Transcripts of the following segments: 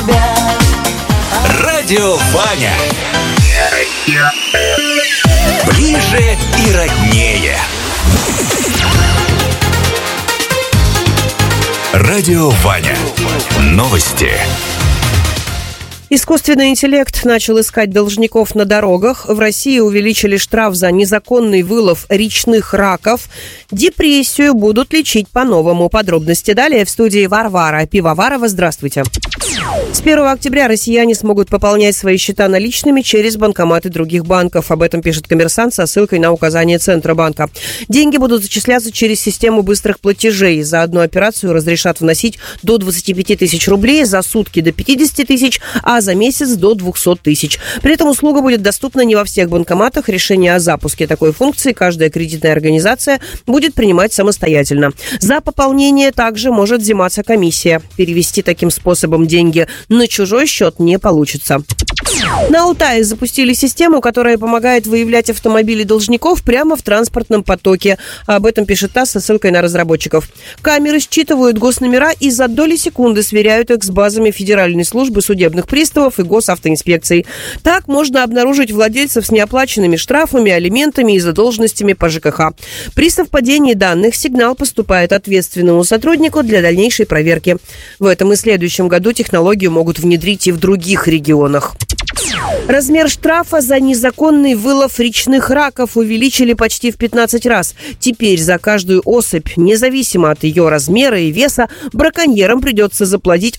Радио Ваня. Ближе и роднее. Радио Ваня. Новости. Искусственный интеллект начал искать должников на дорогах. В России увеличили штраф за незаконный вылов речных раков. Депрессию будут лечить по-новому. Подробности далее в студии Варвара Пивоварова. Здравствуйте. С 1 октября россияне смогут пополнять свои счета наличными через банкоматы других банков. Об этом пишет «Коммерсант» со ссылкой на указание Центробанка. Деньги будут зачисляться через систему быстрых платежей. За одну операцию разрешат вносить до 25 тысяч рублей, за сутки до 50 тысяч, а за месяц до 200 тысяч. При этом услуга будет доступна не во всех банкоматах. Решение о запуске такой функции каждая кредитная организация будет принимать самостоятельно. За пополнение также может взиматься комиссия. Перевести таким способом деньги на чужой счет не получится. На Алтае запустили систему, которая помогает выявлять автомобили должников прямо в транспортном потоке. Об этом пишет ТАСС со ссылкой на разработчиков. Камеры считывают госномера и за доли секунды сверяют их с базами Федеральной службы судебных приставов и госавтоинспекций. Так можно обнаружить владельцев с неоплаченными штрафами, алиментами и задолженностями по ЖКХ. При совпадении данных сигнал поступает ответственному сотруднику для дальнейшей проверки. В этом и следующем году технологию могут внедрить и в других регионах. Размер штрафа за незаконный вылов речных раков увеличили почти в 15 раз. Теперь за каждую особь, независимо от ее размера и веса, браконьерам придется заплатить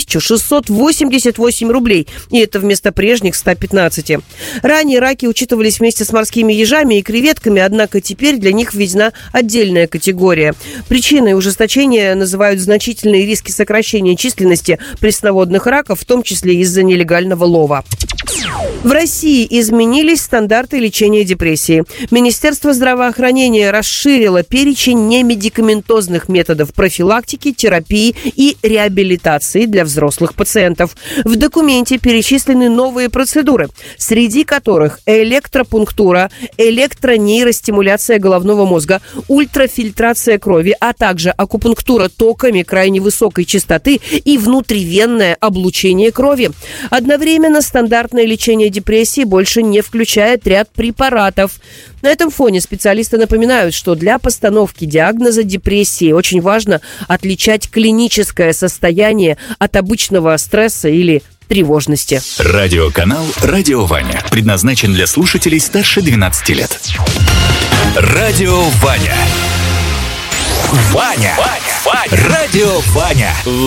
1688 рублей. И это вместо прежних 115. Ранее раки учитывались вместе с морскими ежами и креветками, однако теперь для них введена отдельная категория. Причиной ужесточения называют значительные риски сокращения численности пресноводных раков, в том числе из-за нелегального лова. В России изменились стандарты лечения депрессии. Министерство здравоохранения расширило перечень немедикаментозных методов профилактики, терапии и реабилитации для взрослых пациентов. В документе перечислены новые процедуры, среди которых электропунктура, электронейростимуляция головного мозга, ультрафильтрация крови, а также акупунктура токами крайне высокой частоты и внутривенное облучение крови. Одновременно стандартное лечение депрессии больше не включает ряд препаратов. На этом фоне специалисты напоминают, что для постановки диагноза депрессии очень важно отличать клиническое состояние от обычного стресса или тревожности. Радиоканал «Радио Ваня» предназначен для слушателей старше 12 лет. Радио Ваня. Ваня. Радио Ваня.